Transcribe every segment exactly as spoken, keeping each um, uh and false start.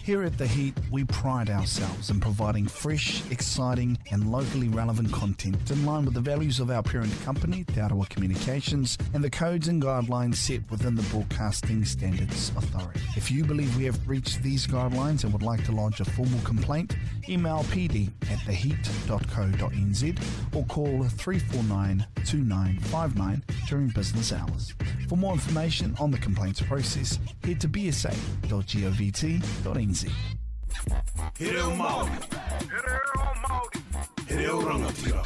Here at The Heat, we pride ourselves in providing fresh, exciting and locally relevant content in line with the values of our parent company, Te Arawa Communications, and the codes and guidelines set within the Broadcasting Standards Authority. If you believe we have breached these guidelines and would like to lodge a formal complaint, email p d at the heat dot co dot n z or call three four nine, two nine five nine during business hours. For more information on the complaints process, head to b s a dot govt dot n z. He reo Māori. He reo Māori. He reo rangatira.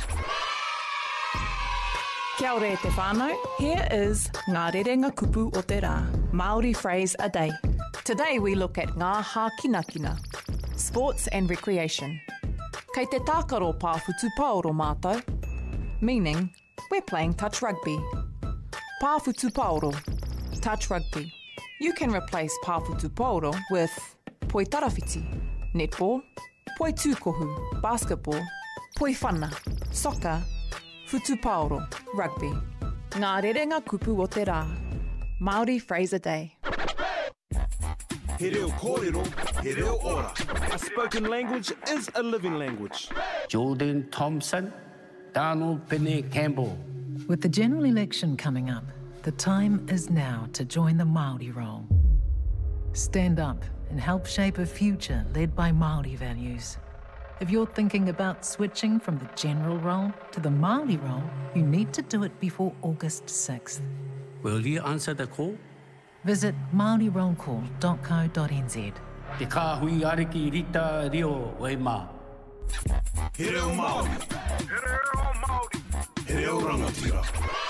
Kia ora e te whānau. Here is Ngā Rerenga Kupu o te Rā, Māori phrase a day. Today we look at Ngā Hā Kina Kina, sports and recreation. Kei te tākaro pāwhutu paoro mātou, meaning we're playing touch rugby. Pāwhutu paoro, touch rugby. You can replace pāwhutu paoro with poi tarawhiti, netball, poi tūkohu, basketball, poi whana, soccer, whutu paoro, rugby. Ngā Rerenga Kupu o te Rā, Māori phrase a day. He reo kōrero, he reo ora. A spoken language is a living language. Jordan Thompson, Donald Pene Campbell. With the general election coming up, the time is now to join the Māori role. Stand up and help shape a future led by Māori values. If you're thinking about switching from the general role to the Māori role, you need to do it before August sixth. Will you answer the call? Visit maori roll call dot co dot n z. Te kāhui ariki rita reo o e mā. He reo Māori. He reo Māori. He reo rangatira.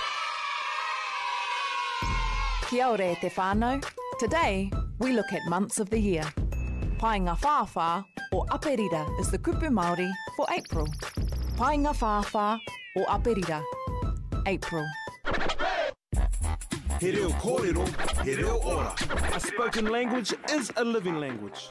Kia ora e te whānau. Today, we look at months of the year. Painga Whāwhā or Aperira is the kupu Māori for April. Painga Whāwhā or Aperira, April. He reo kōrero, he reo ora. A spoken language is a living language.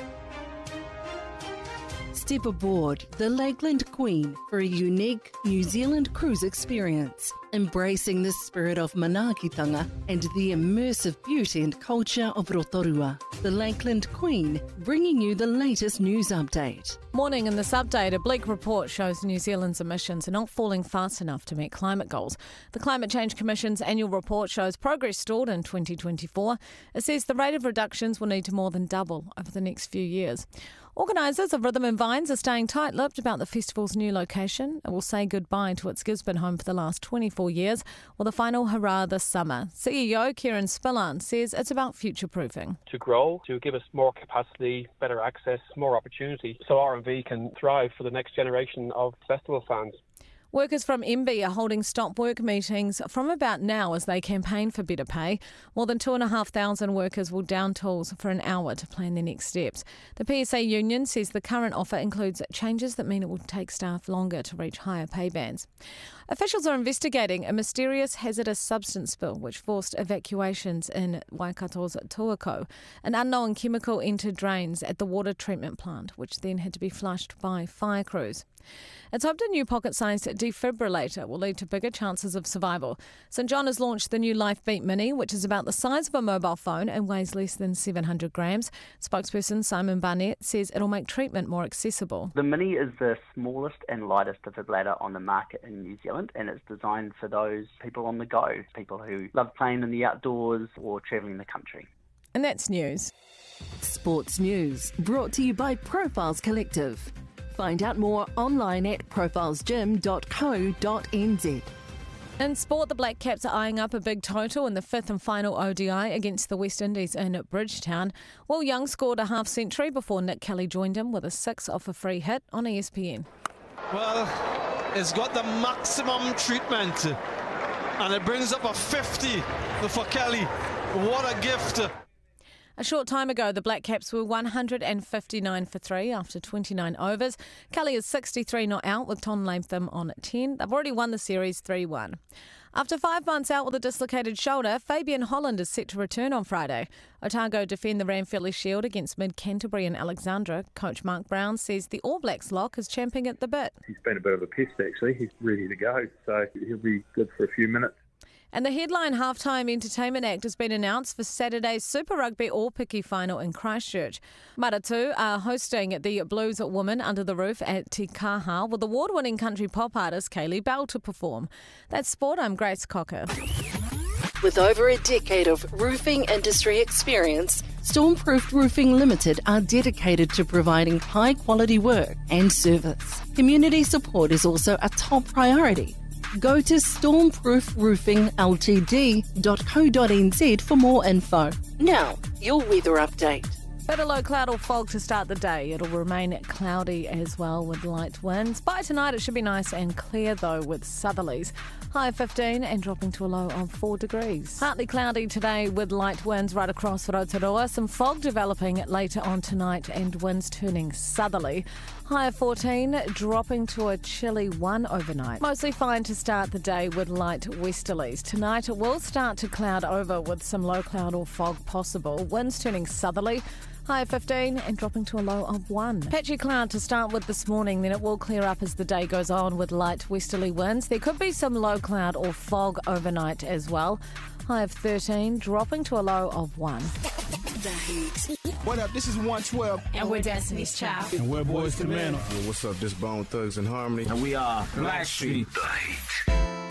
Step aboard the Lakeland Queen for a unique New Zealand cruise experience, embracing the spirit of manaakitanga and the immersive beauty and culture of Rotorua. The Lakeland Queen, bringing you the latest news update. Morning in this update, a bleak report shows New Zealand's emissions are not falling fast enough to meet climate goals. The Climate Change Commission's annual report shows progress stalled in twenty twenty-four. It says the rate of reductions will need to more than double over the next few years. Organisers of Rhythm and Vines are staying tight-lipped about the festival's new location. It will say goodbye to its Gisborne home for the last twenty-four years, with a final hurrah this summer. C E O Kieran Spillane says it's about future-proofing. To grow, to give us more capacity, better access, more opportunity, so R and V can thrive for the next generation of festival fans. Workers from M B are holding stop work meetings from about now as they campaign for better pay. More than two and a half thousand workers will down tools for an hour to plan their next steps. The P S A union says the current offer includes changes that mean it will take staff longer to reach higher pay bands. Officials are investigating a mysterious hazardous substance spill which forced evacuations in Waikato's Tuakau. An unknown chemical entered drains at the water treatment plant, which then had to be flushed by fire crews. It's hoped a new pocket-sized defibrillator will lead to bigger chances of survival. St John has launched the new LifeBeat Mini, which is about the size of a mobile phone and weighs less than seven hundred grams. Spokesperson Simon Barnett says it'll make treatment more accessible. The Mini is the smallest and lightest defibrillator on the market in New Zealand, and it's designed for those people on the go, people who love playing in the outdoors or travelling the country. And that's news. Sports news, brought to you by Profiles Collective. Find out more online at profiles gym dot co dot n z. In sport, the Black Caps are eyeing up a big total in the fifth and final O D I against the West Indies in Bridgetown. Will Young scored a half-century before Nick Kelly joined him with a six off a free hit on E S P N. Well, it's got the maximum treatment, and it brings up a fifty for Kelly. What a gift. A short time ago, the Black Caps were one hundred fifty-nine for three after twenty-nine overs. Kelly is sixty-three not out with Tom Latham on ten. They've already won the series three one. After five months out with a dislocated shoulder, Fabian Holland is set to return on Friday. Otago defend the Ranfurly Shield against Mid-Canterbury and Alexandra. Coach Mark Brown says the All Blacks lock is champing at the bit. He's been a bit of a pest, actually. He's ready to go, so he'll be good for a few minutes. And the headline halftime entertainment act has been announced for Saturday's Super Rugby All-Piki final in Christchurch. Maratu are hosting the Blues Woman Under the Roof at Te Kaha with award-winning country pop artist Kaylee Bell to perform. That's sport. I'm Grace Cocker. With over a decade of roofing industry experience, Stormproof Roofing Limited are dedicated to providing high-quality work and service. Community support is also a top priority. Go to stormproof roofing l t d dot co dot n z for more info. Now, your weather update. Bit of low cloud or fog to start the day. It'll remain cloudy as well with light winds. By tonight, it should be nice and clear, though, with southerlies. High of fifteen and dropping to a low of four degrees. Partly cloudy today with light winds right across Rotorua. Some fog developing later on tonight and winds turning southerly. High of fourteen, dropping to a chilly one overnight. Mostly fine to start the day with light westerlies. Tonight, it will start to cloud over with some low cloud or fog possible. Winds turning southerly. High of fifteen and dropping to a low of one. Patchy cloud to start with this morning, then it will clear up as the day goes on with light westerly winds. There could be some low cloud or fog overnight as well. High of thirteen, dropping to a low of one. What up? This is one twelve. And we're Destiny's Child. And we're Boys to Men. Yeah, what's up? This Bone Thugs and Harmony. And we are Blackstreet. The Heat.